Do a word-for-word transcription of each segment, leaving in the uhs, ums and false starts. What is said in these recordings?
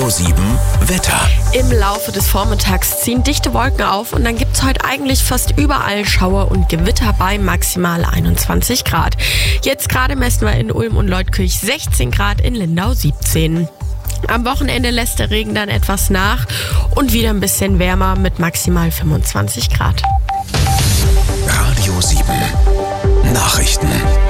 Radio sieben Wetter. Im Laufe des Vormittags ziehen dichte Wolken auf und dann gibt es heute eigentlich fast überall Schauer und Gewitter bei maximal einundzwanzig Grad. Jetzt gerade messen wir in Ulm und Leutkirch sechzehn Grad, in Lindau siebzehn. Am Wochenende lässt der Regen dann etwas nach und wieder ein bisschen wärmer mit maximal fünfundzwanzig Grad. Radio sieben Nachrichten.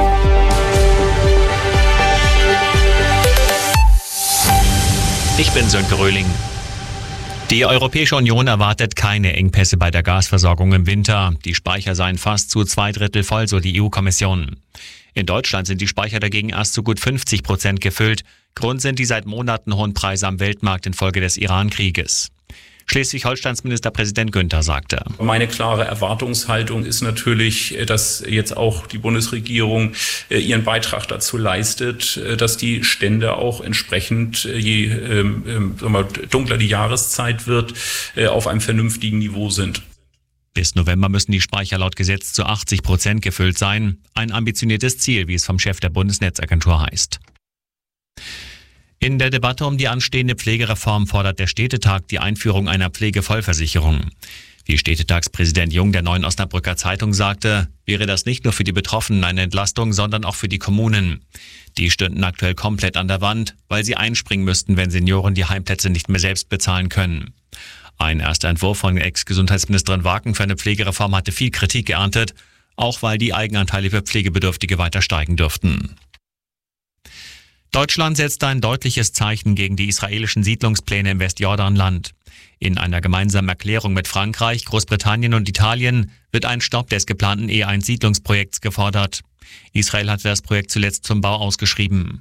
Ich bin Sönke Röhling. Die Europäische Union erwartet keine Engpässe bei der Gasversorgung im Winter. Die Speicher seien fast zu zwei Drittel voll, so die E U-Kommission. In Deutschland sind die Speicher dagegen erst zu gut fünfzig Prozent gefüllt. Grund sind die seit Monaten hohen Preise am Weltmarkt infolge des Iran-Krieges. Schleswig-Holsteins Ministerpräsident Günther sagte: Meine klare Erwartungshaltung ist natürlich, dass jetzt auch die Bundesregierung ihren Beitrag dazu leistet, dass die Stände auch entsprechend, je ähm, sagen wir, dunkler die Jahreszeit wird, auf einem vernünftigen Niveau sind. Bis November müssen die Speicher laut Gesetz zu achtzig Prozent gefüllt sein. Ein ambitioniertes Ziel, wie es vom Chef der Bundesnetzagentur heißt. In der Debatte um die anstehende Pflegereform fordert der Städtetag die Einführung einer Pflegevollversicherung. Wie Städtetagspräsident Jung der Neuen Osnabrücker Zeitung sagte, wäre das nicht nur für die Betroffenen eine Entlastung, sondern auch für die Kommunen. Die stünden aktuell komplett an der Wand, weil sie einspringen müssten, wenn Senioren die Heimplätze nicht mehr selbst bezahlen können. Ein erster Entwurf von Ex-Gesundheitsministerin Waken für eine Pflegereform hatte viel Kritik geerntet, auch weil die Eigenanteile für Pflegebedürftige weiter steigen dürften. Deutschland setzt ein deutliches Zeichen gegen die israelischen Siedlungspläne im Westjordanland. In einer gemeinsamen Erklärung mit Frankreich, Großbritannien und Italien wird ein Stopp des geplanten E eins Siedlungsprojekts gefordert. Israel hatte das Projekt zuletzt zum Bau ausgeschrieben.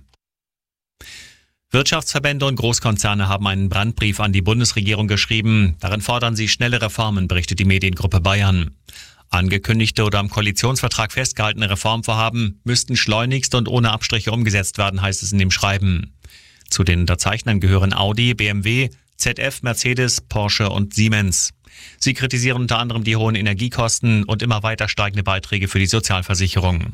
Wirtschaftsverbände und Großkonzerne haben einen Brandbrief an die Bundesregierung geschrieben. Darin fordern sie schnelle Reformen, berichtet die Mediengruppe Bayern. Angekündigte oder am Koalitionsvertrag festgehaltene Reformvorhaben müssten schleunigst und ohne Abstriche umgesetzt werden, heißt es in dem Schreiben. Zu den Unterzeichnern gehören Audi, B M W, Z F, Mercedes, Porsche und Siemens. Sie kritisieren unter anderem die hohen Energiekosten und immer weiter steigende Beiträge für die Sozialversicherung.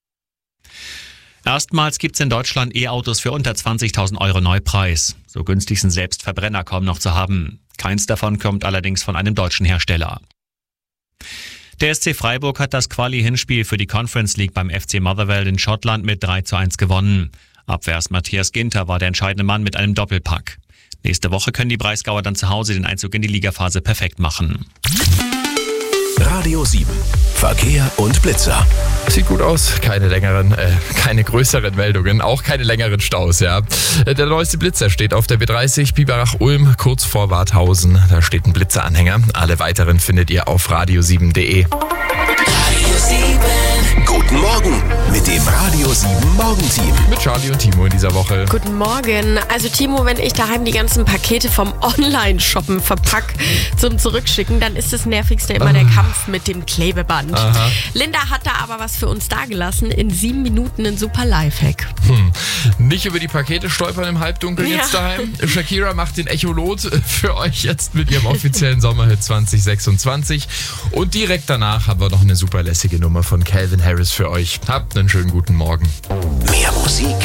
Erstmals gibt es in Deutschland E-Autos für unter zwanzigtausend Euro Neupreis. So günstig sind selbst Verbrenner kaum noch zu haben. Keins davon kommt allerdings von einem deutschen Hersteller. Der S C Freiburg hat das Quali-Hinspiel für die Conference League beim F C Motherwell in Schottland mit drei zu eins gewonnen. Abwehrs Matthias Ginter war der entscheidende Mann mit einem Doppelpack. Nächste Woche können die Breisgauer dann zu Hause den Einzug in die Ligaphase perfekt machen. Radio sieben Verkehr und Blitzer. Sieht gut aus, keine längeren, äh, keine größeren Meldungen, auch keine längeren Staus, ja. Der neueste Blitzer steht auf der B dreißig Biberach-Ulm, kurz vor Warthausen. Da steht ein Blitzeranhänger. Alle weiteren findet ihr auf radio sieben punkt de. Radio sieben. Guten Morgen mit dem Radio sieben Morgenteam. Mit Charlie und Timo in dieser Woche. Guten Morgen. Also Timo, wenn ich daheim die ganzen Pakete vom Online-Shoppen verpack zum Zurückschicken, dann ist das Nervigste immer ah. der Kampf mit dem Klebeband. Aha. Linda hat da aber was für uns dagelassen. In sieben Minuten ein super Lifehack. Hm. Nicht über die Pakete stolpern im Halbdunkeln ja. jetzt daheim. Shakira macht den Echolot für euch jetzt mit ihrem offiziellen Sommerhit zwanzig sechsundzwanzig. Und direkt danach haben wir noch eine super lässige Nummer von Calvin Harris für euch. Habt einen schönen guten Morgen. Mehr Musik